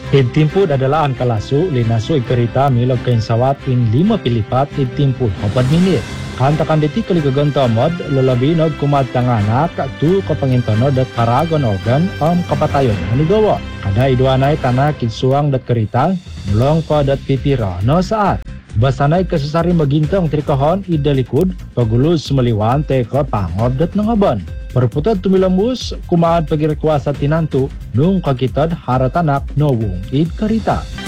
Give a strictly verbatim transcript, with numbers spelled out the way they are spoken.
Intimpud adalah angka lasu, linasu ikerita milog kain sawat in lima pilipat intimpud opat menit. Kantakan detik kali gagantamod, lalabi nog kumatanganak tu kapangintono dat paragon organ om kapatayon hanigawa. Kada iduanay tanah kinsuang dat kerita, mulong pa dat pipira no saat. Basanay kasusari magintong trikahon idalikod, pagulus sumaliwan teka pangob dat nangaban. Perputad tumilambus, kumaan pagirekwasa tinanto, nung kakitad haratanak no wong id karita.